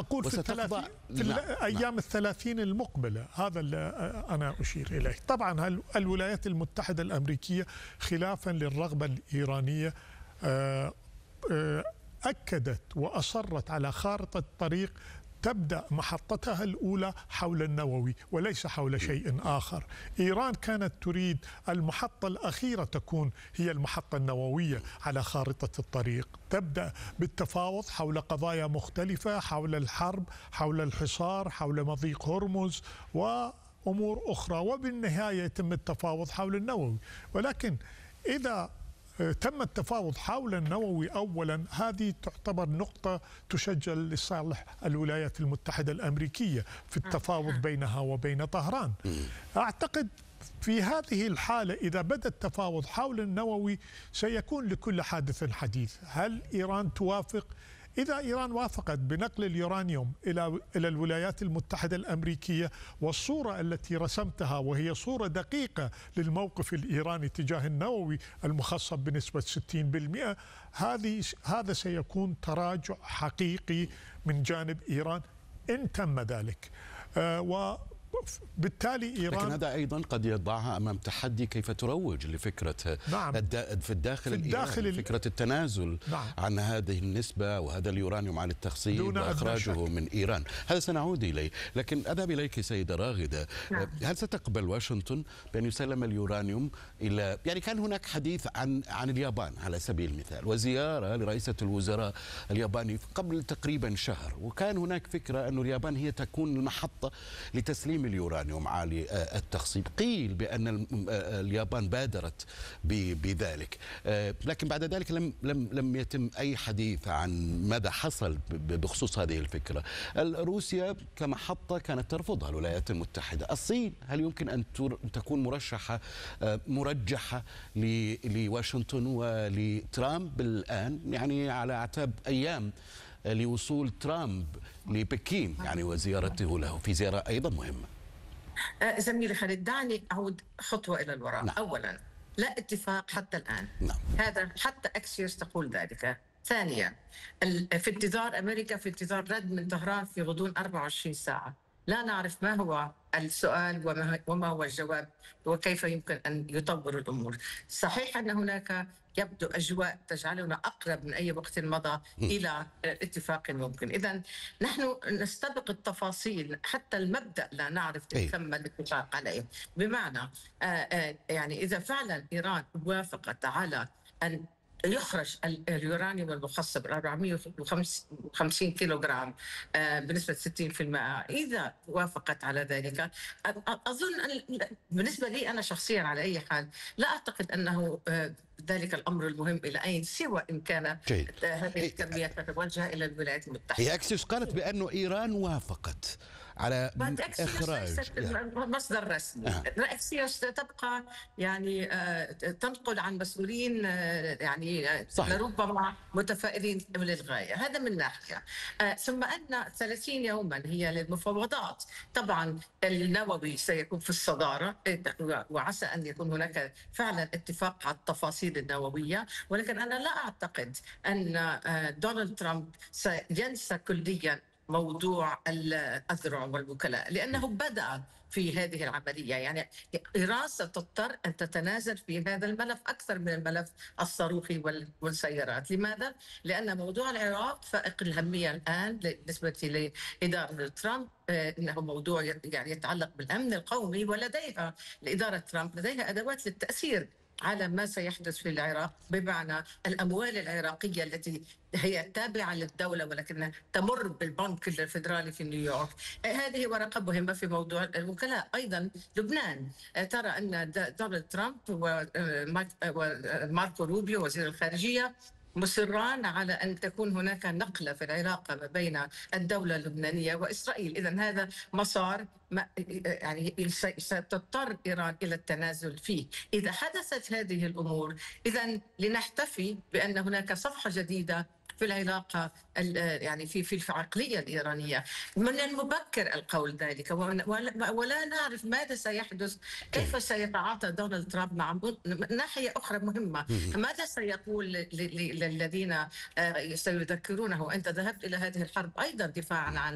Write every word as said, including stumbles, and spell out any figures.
نقول في الثلاثين في نعم. الأيام نعم. الثلاثين المقبلة، هذا اللي أنا أشير إليه. طبعا الولايات المتحدة الأمريكية خلافا للرغبة الإيرانية أكدت وأصرت على خارطة طريق تبدأ محطتها الأولى حول النووي وليس حول شيء آخر. إيران كانت تريد المحطة الأخيرة تكون هي المحطة النووية على خارطة الطريق، تبدأ بالتفاوض حول قضايا مختلفة، حول الحرب، حول الحصار، حول مضيق هرمز وأمور أخرى، وبالنهاية يتم التفاوض حول النووي. ولكن إذا تم التفاوض حول النووي أولا، هذه تعتبر نقطة تسجل لصالح الولايات المتحدة الأمريكية في التفاوض بينها وبين طهران. أعتقد في هذه الحالة إذا بدأ التفاوض حول النووي سيكون لكل حادث حديث. هل إيران توافق؟ إذا إيران وافقت بنقل اليورانيوم إلى إلى الولايات المتحدة الأمريكية، والصورة التي رسمتها وهي صورة دقيقة للموقف الإيراني تجاه النووي المخصب بنسبة ستين بالمئة، هذه هذا سيكون تراجع حقيقي من جانب إيران إن تم ذلك. آه و بالتالي إيران، لكن هذا أيضا قد يضعها أمام تحدي كيف تروج لفكرة نعم في الداخل في الداخل الإيراني، فكرة التنازل نعم عن هذه النسبة وهذا اليورانيوم عن التخصيب وإخراجه من إيران. هذا سنعود إليه، لكن أذهب إليك سيدة راغدة. نعم. هل ستقبل واشنطن بأن يسلم اليورانيوم إلى، يعني كان هناك حديث عن عن اليابان على سبيل المثال، وزيارة لرئيسة الوزراء الياباني قبل تقريبا شهر، وكان هناك فكرة أن اليابان هي تكون المحطة لتسليم اليورانيوم عالي التخصيب. قيل بأن اليابان بادرت بذلك، لكن بعد ذلك لم لم لم يتم أي حديث عن ماذا حصل بخصوص هذه الفكرة. روسيا كمحطة كانت ترفضها الولايات المتحدة. الصين هل يمكن أن تكون مرشحة مرجحة لواشنطن ولترامب الآن، يعني على أعتاب أيام لوصول ترامب لبكين يعني وزيارته له في زيارة أيضا مهمة؟ زميلي خالد، دعني أعود خطوة إلى الوراء. نعم. أولا، لا اتفاق حتى الآن. نعم. هذا حتى أكسيوس تقول ذلك. ثانيا، في انتظار أمريكا، في انتظار رد من طهران في غضون أربعة وعشرين ساعة. لا نعرف ما هو السؤال وما, وما هو الجواب وكيف يمكن أن يطور الأمور. صحيح أن هناك يبدو أجواء تجعلنا أقرب من أي وقت مضى إلى اتفاق ممكن. إذن نحن نستبق التفاصيل، حتى المبدأ لا نعرف إن تم الاتفاق عليه. بمعنى آآ آآ يعني إذا فعلا إيران وافقت على أن يخرج اليورانيوم المخصب أربعمئة وخمسين كيلوغرام بنسبة ستين بالمئة، إذا وافقت على ذلك، أظن أن بالنسبة لي أنا شخصيا على أي حال لا أعتقد أنه ذلك الأمر المهم إلى أين، سوى إن كان هذه الكميات تتوجه إلى الولايات المتحدة. هي أكسيوس قالت بأنه إيران وافقت على إخراج مصدر رسمي. أكسيوس تبقى يعني تنقل عن مسؤولين يعني صحيح. لربما متفائلين للغاية. هذا من ناحية. ثم أن ثلاثين يوما هي للمفاوضات. طبعا النووي سيكون في الصدارة، وعسى أن يكون هناك فعلا اتفاق على التفاصيل النووية، ولكن أنا لا أعتقد أن دونالد ترامب سينسى كليا موضوع الأذرع والوكلاء، لأنه بدأ في هذه العملية. يعني إيران ستضطر أن تتنازل في هذا الملف أكثر من الملف الصاروخي والسيارات. لماذا؟ لأن موضوع العراق فائق الأهمية الآن بالنسبة لإدارة ترامب، إنه موضوع يعني يتعلق بالأمن القومي، ولديها لإدارة ترامب لديها أدوات للتأثير على ما سيحدث في العراق، بمعنى الأموال العراقية التي هي تابعة للدولة ولكنها تمر بالبنك الفيدرالي في نيويورك. هذه ورقة مهمة في موضوع الوكلاء. أيضا لبنان، ترى أن دونالد ترامب وماركو روبيو وزير الخارجية مصران على أن تكون هناك نقلة في العلاقة ما بين الدولة اللبنانية وإسرائيل. إذن هذا مسار يعني ستضطر إيران إلى التنازل فيه. إذا حدثت هذه الأمور، إذن لنحتفي بأن هناك صفحة جديدة في العلاقة يعني في في العقلية الإيرانية. من المبكر القول ذلك، ولا نعرف ماذا سيحدث، كيف سيتعاطى دونالد ترامب مع ناحية أخرى مهمة. ماذا سيقول للذين سيذكرونه أنت ذهبت إلى هذه الحرب أيضا دفاعا عن